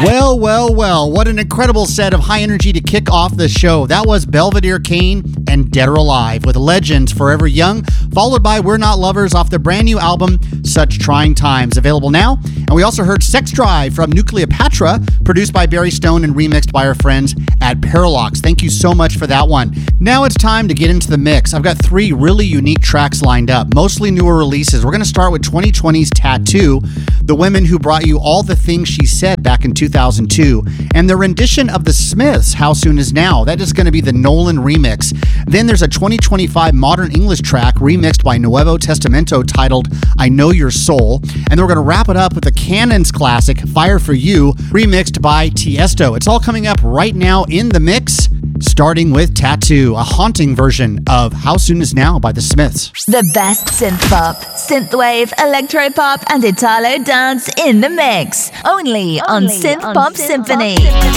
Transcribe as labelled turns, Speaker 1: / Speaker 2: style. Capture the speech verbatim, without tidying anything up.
Speaker 1: Well, well, well, what an incredible set of high energy to kick off the show. That was Belvedere Kane and Dead or Alive with Legends Forever Young, followed by We're Not Lovers off the brand new album Such Trying Times, available now. And we also heard Sex Drive from Nucleopatra, produced by Barry Stone and remixed by our friends at Paralox. Thank you so much for that one. Now it's time to get into the mix. I've got three really unique tracks lined up, mostly newer releases. We're going to start with twenty twenty's Tattoo, the women who brought you All the Things She Said back in two thousand two, and the rendition of the Smiths, How Soon Is Now. That is going to be the Nolan remix. Then there's a twenty twenty-five modern English track remixed by Nuevo Testamento titled I Know Your Soul. And then we're going to wrap it up with the Cannons classic Fire For You, remixed by Tiesto. It's all coming up right now in the mix, starting with Tattoo, a haunting version of How Soon Is Now by the Smiths.
Speaker 2: The best synth pop, synthwave, electro pop, and Italo dance in the mix. Only, Only on Synth Pop Symphony.